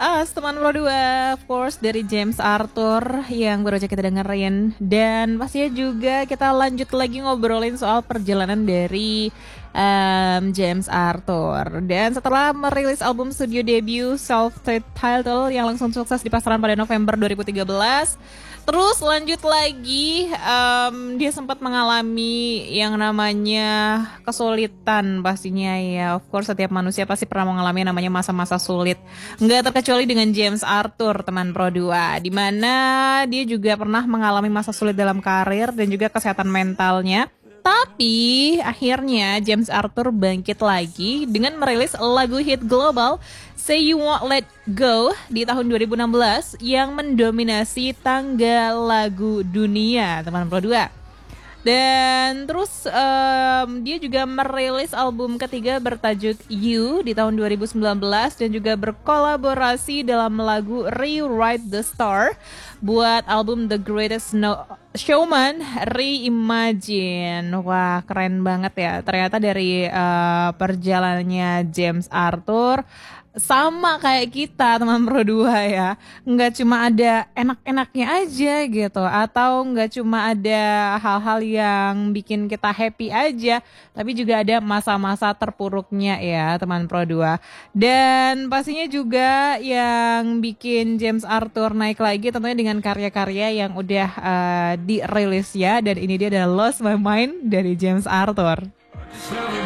Us, teman Pro 2, of course dari James Arthur yang baru aja kita dengerin. Dan pastinya juga kita lanjut lagi ngobrolin soal perjalanan dari James Arthur. Dan setelah merilis album studio debut self-titled yang langsung sukses di pasaran pada November 2013, terus lanjut lagi, dia sempat mengalami yang namanya kesulitan pastinya ya. Of course setiap manusia pasti pernah mengalami yang namanya masa-masa sulit. Nggak terkecuali dengan James Arthur, teman Pro 2. Dimana dia juga pernah mengalami masa sulit dalam karir dan juga kesehatan mentalnya. Tapi akhirnya James Arthur bangkit lagi dengan merilis lagu hit global Say You Won't Let Go di tahun 2016 yang mendominasi tangga lagu dunia, teman Pro 2. Dan terus dia juga merilis album ketiga bertajuk You di tahun 2019 dan juga berkolaborasi dalam lagu Rewrite the Star buat album The Greatest Showman Reimagine. Wah, keren banget ya. Ternyata dari perjalanannya James Arthur sama kayak kita, teman Pro 2 ya. Nggak cuma ada enak-enaknya aja gitu, atau nggak cuma ada hal-hal yang bikin kita happy aja, tapi juga ada masa-masa terpuruknya ya, teman Pro 2. Dan pastinya juga yang bikin James Arthur naik lagi tentunya dengan karya-karya yang udah dirilis ya. Dan ini dia adalah Lost My Mind dari James Arthur.